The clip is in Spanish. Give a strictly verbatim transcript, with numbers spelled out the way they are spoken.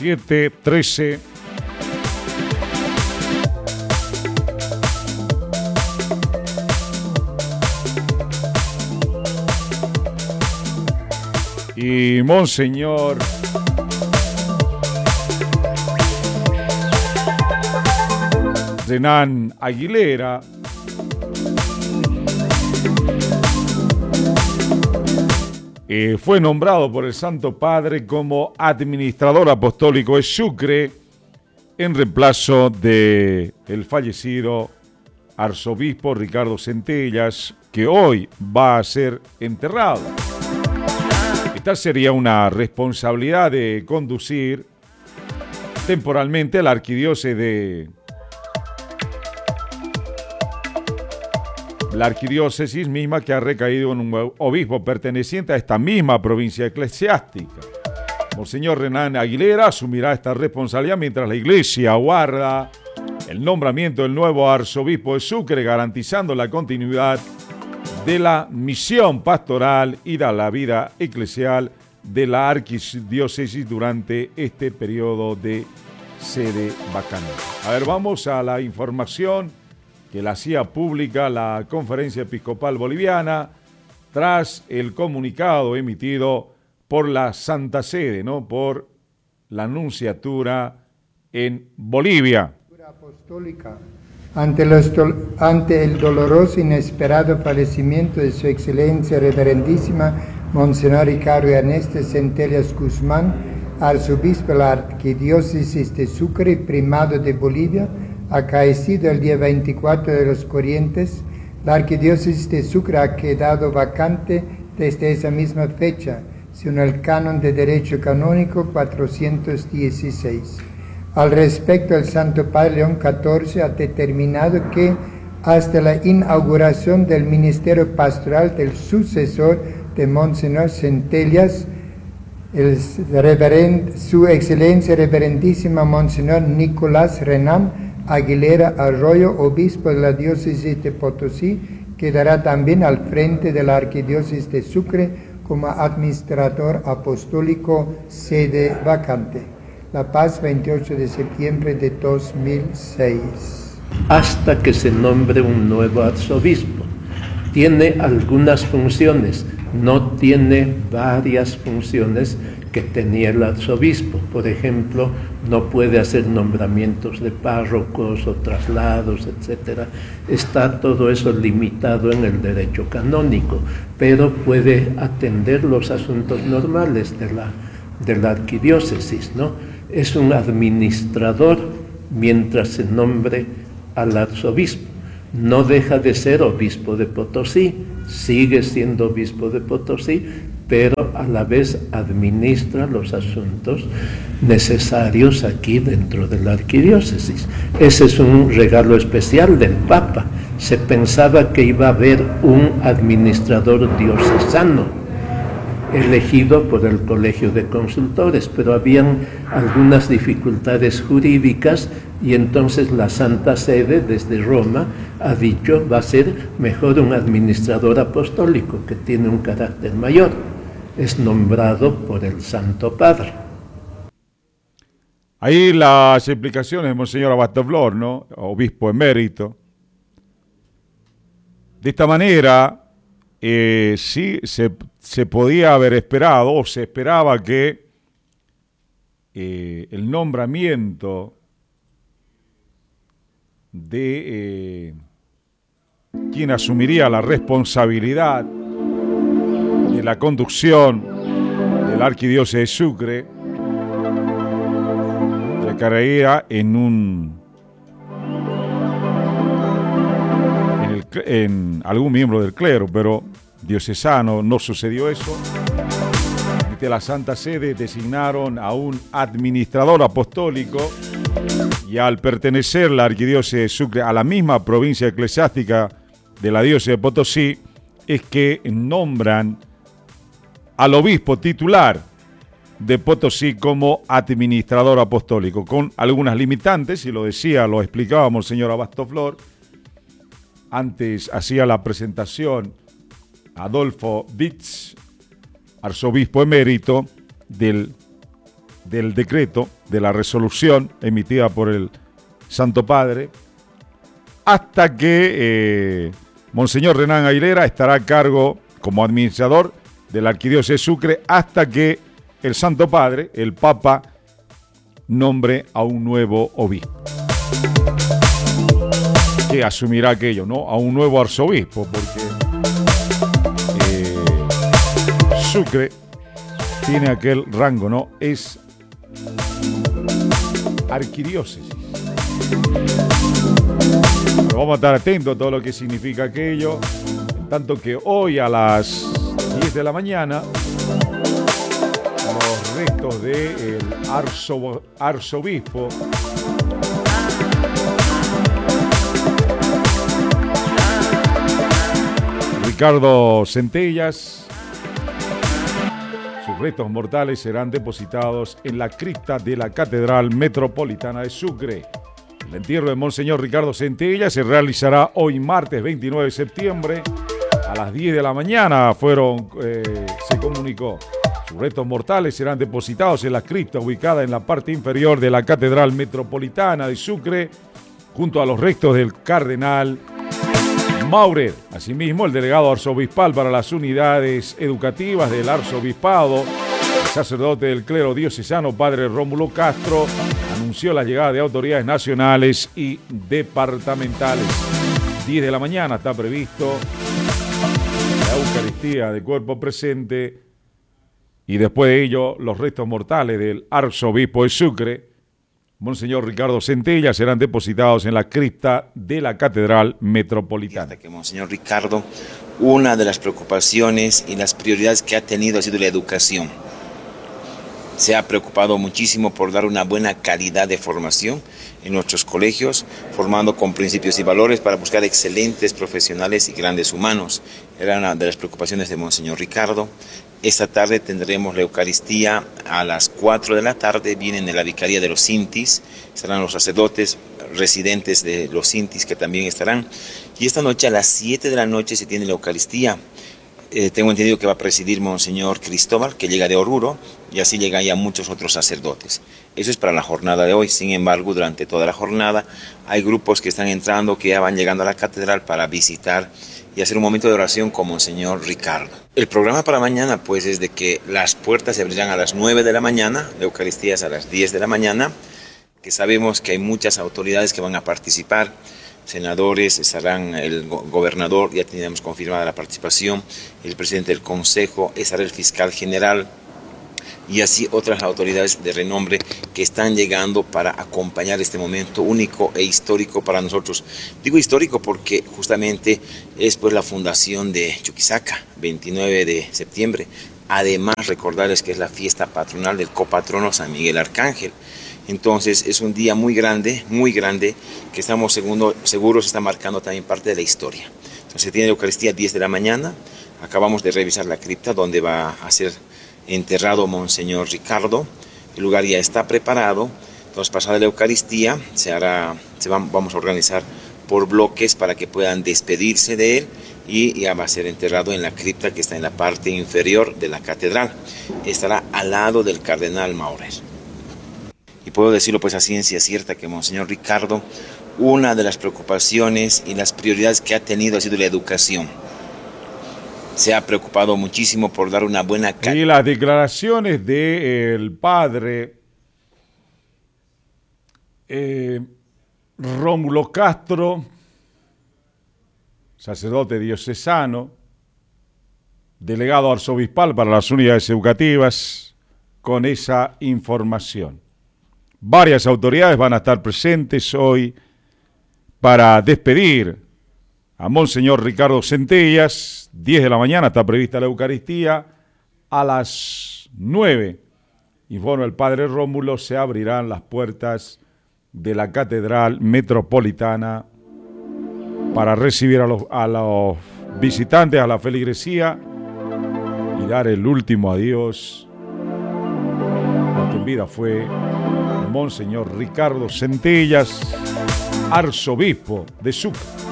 siete trece. Y Monseñor Renan Aguilera eh, fue nombrado por el Santo Padre como administrador apostólico de Sucre en reemplazo de el fallecido arzobispo Ricardo Centellas, que hoy va a ser enterrado. Esta sería una responsabilidad de conducir temporalmente la arquidiócesis de la arquidiócesis misma, que ha recaído en un obispo perteneciente a esta misma provincia eclesiástica. Monseñor Renan Aguilera asumirá esta responsabilidad mientras la Iglesia aguarda el nombramiento del nuevo arzobispo de Sucre, garantizando la continuidad de la misión pastoral y de la vida eclesial de la arquidiócesis durante este periodo de sede vacante. A ver, vamos a la información que la hacía pública la Conferencia Episcopal Boliviana tras el comunicado emitido por la Santa Sede, ¿no? Por la Nunciatura en Bolivia. Apostólica. Ante, los, ante el doloroso e inesperado fallecimiento de su excelencia reverendísima Monseñor Ricardo Ernesto Centellas Guzmán, arzobispo de la arquidiócesis de Sucre y primado de Bolivia, acaecido el día veinticuatro de los Corrientes, la arquidiócesis de Sucre ha quedado vacante desde esa misma fecha, según el canon de derecho canónico cuatrocientos dieciséis. Al respecto, el Santo Padre León catorce ha determinado que hasta la inauguración del ministerio pastoral del sucesor de Monseñor Centellas, el reverend, su excelencia reverendísima Monseñor Nicolás Renan Aguilera Arroyo, obispo de la diócesis de Potosí, quedará también al frente de la arquidiócesis de Sucre como administrador apostólico sede vacante. La Paz, veintiocho de septiembre de dos mil seis. Hasta que se nombre un nuevo arzobispo. Tiene algunas funciones, no tiene varias funciones que tenía el arzobispo. Por ejemplo, no puede hacer nombramientos de párrocos o traslados, etcétera. Está todo eso limitado en el derecho canónico, pero puede atender los asuntos normales de la, de la arquidiócesis, ¿no? Es un administrador mientras se nombre al arzobispo. No deja de ser obispo de Potosí, sigue siendo obispo de Potosí, pero a la vez administra los asuntos necesarios aquí dentro de la arquidiócesis. Ese es un regalo especial del Papa. Se pensaba que iba a haber un administrador diocesano elegido por el Colegio de Consultores, pero habían algunas dificultades jurídicas y entonces la Santa Sede desde Roma ha dicho va a ser mejor un administrador apostólico que tiene un carácter mayor. Es nombrado por el Santo Padre. Ahí las explicaciones de Monseñor Abastoflor, ¿no? Obispo emérito. De esta manera, eh, sí se, se podía haber esperado o se esperaba que eh, el nombramiento de eh, quien asumiría la responsabilidad de la conducción de la arquidiócesis de Sucre recaería en un en, el, en algún miembro del clero, pero diocesano no sucedió eso. De la Santa Sede designaron a un administrador apostólico y al pertenecer la arquidiócesis de Sucre a la misma provincia eclesiástica de la diócesis de Potosí, es que nombran al obispo titular de Potosí como administrador apostólico, con algunas limitantes, y lo decía, lo explicábamos el señor Abastoflor. Antes hacía la presentación Adolfo Vitz, arzobispo emérito del del decreto, de la resolución emitida por el Santo Padre, hasta que eh, Monseñor Renan Aguilera estará a cargo como administrador de la Arquidiócesis de Sucre hasta que el Santo Padre, el Papa, nombre a un nuevo obispo. Que asumirá aquello, ¿no? A un nuevo arzobispo, porque eh, Sucre tiene aquel rango, ¿no? Es arquidiócesis. Pero vamos a estar atentos a todo lo que significa aquello, en tanto que hoy a las diez de la mañana los restos del arzo, arzobispo Ricardo Centellas, sus restos mortales serán depositados en la cripta de la Catedral Metropolitana de Sucre. El entierro de Monseñor Ricardo Centellas se realizará hoy martes veintinueve de septiembre a las diez de la mañana. Fueron, eh, se comunicó. Sus restos mortales serán depositados en la cripta ubicada en la parte inferior de la Catedral Metropolitana de Sucre, junto a los restos del cardenal Maurer. Asimismo, el delegado arzobispal para las unidades educativas del arzobispado, el sacerdote del clero diocesano, padre Rómulo Castro, anunció la llegada de autoridades nacionales y departamentales. diez de la mañana está previsto la Eucaristía de cuerpo presente y después de ello los restos mortales del arzobispo de Sucre, Monseñor Ricardo Centellas, serán depositados en la cripta de la Catedral Metropolitana. Que Monseñor Ricardo, una de las preocupaciones y las prioridades que ha tenido ha sido la educación. Se ha preocupado muchísimo por dar una buena calidad de formación en nuestros colegios, formando con principios y valores para buscar excelentes profesionales y grandes humanos. Era una de las preocupaciones de Monseñor Ricardo. Esta tarde tendremos la Eucaristía a las cuatro de la tarde. Vienen de la Vicaría de los Sintis, estarán los sacerdotes residentes de los Sintis que también estarán. Y esta noche a las siete de la noche se tiene la Eucaristía. Eh, tengo entendido que va a presidir Monseñor Cristóbal, que llega de Oruro, y así llegan ya muchos otros sacerdotes. Eso es para la jornada de hoy. Sin embargo, durante toda la jornada hay grupos que están entrando, que ya van llegando a la catedral para visitar y hacer un momento de oración con Monseñor Ricardo. El programa para mañana pues es de que las puertas se abrirán a las nueve de la mañana, la Eucaristía es a las diez de la mañana, que sabemos que hay muchas autoridades que van a participar, senadores, estarán el gobernador, ya teníamos confirmada la participación, el presidente del consejo, estará el fiscal general, y así otras autoridades de renombre que están llegando para acompañar este momento único e histórico para nosotros. Digo histórico porque justamente es pues la fundación de Chuquisaca, veintinueve de septiembre. Además, recordarles que es la fiesta patronal del copatrono San Miguel Arcángel. Entonces es un día muy grande, muy grande, que estamos segundo, seguros está marcando también parte de la historia. Entonces tiene la Eucaristía a diez de la mañana, acabamos de revisar la cripta donde va a ser enterrado Monseñor Ricardo, el lugar ya está preparado. Entonces pasada la Eucaristía se hará, se va, vamos a organizar por bloques para que puedan despedirse de él y ya va a ser enterrado en la cripta que está en la parte inferior de la catedral. Estará al lado del cardenal Maurer. Y puedo decirlo pues a ciencia cierta que Monseñor Ricardo, una de las preocupaciones y las prioridades que ha tenido ha sido la educación. Se ha preocupado muchísimo por dar una buena calidad. Y las declaraciones del padre eh, Rómulo Castro, sacerdote diocesano, delegado arzobispal para las unidades educativas, con esa información. Varias autoridades van a estar presentes hoy para despedir a Monseñor Ricardo Centellas. diez de la mañana está prevista la Eucaristía. A las nueve, informa el padre Rómulo, se abrirán las puertas de la Catedral Metropolitana para recibir a los, a los visitantes, a la feligresía y dar el último adiós al que en vida fue Monseñor Ricardo Centellas, arzobispo de Sucre.